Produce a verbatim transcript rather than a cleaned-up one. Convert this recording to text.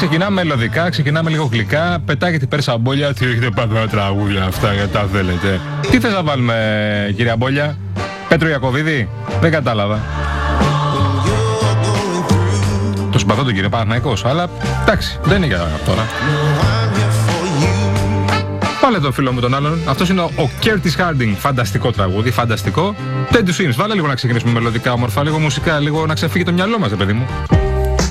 Ξεκινάμε μελωδικά, ξεκινάμε λίγο γλυκά. Πετάγεται η Πέρσα Μπόλια. Τι έχετε πάθει με τραγούδια αυτά, γιατί τα θέλετε. Τι θες να βάλουμε, κυρία Μπόλια? Πέτρο Ιακωβίδη? Δεν κατάλαβα. Το συμπαθώ τον κύριο Παναθηναϊκός, αλλά εντάξει, δεν είναι για τώρα. Βάλε τον φίλο μου τον άλλον. Αυτός είναι ο Curtis Harding. Φανταστικό τραγούδι, φανταστικό. Ted Sims, βάλε λίγο να ξεκινήσουμε μελωδικά, όμορφα, λίγο μουσικά, λίγο να ξεφύγει το μυαλό μας, παιδί μου.